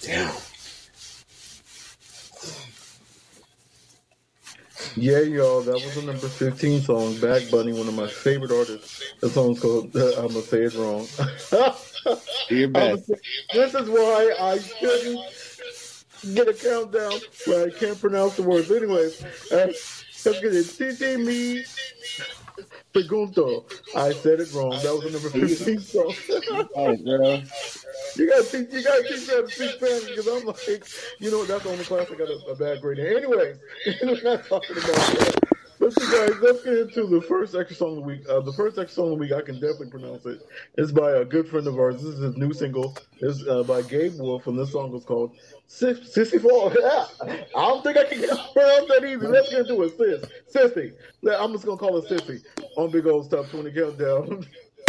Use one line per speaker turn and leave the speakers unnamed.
Damn.
Yeah, y'all, that was the number 15 song, Bad Bunny, one of my favorite artists. The song's called, I'm going to say it wrong.
Do your best.
This is why I shouldn't get a countdown where I can't pronounce the words. Anyways, let's get it. Titi me pregunto. I said it wrong. That was the number 15 song.
Hey, girl.
You gotta teach me how to speak Spanish because I'm like, that's the only class I got a bad grade in. Anyways, we're not talking about that. Listen, guys, let's get into the first extra song of the week. The first extra song of the week, I can definitely pronounce it. It's by a good friend of ours. This is his new single. It's by Gabe Wolf, and this song is called Sissy Fall. Yeah. I don't think I can pronounce that easy. Let's get into it. Sissy. I'm just going to call it Sissy on Big Old's Top 20 Countdown.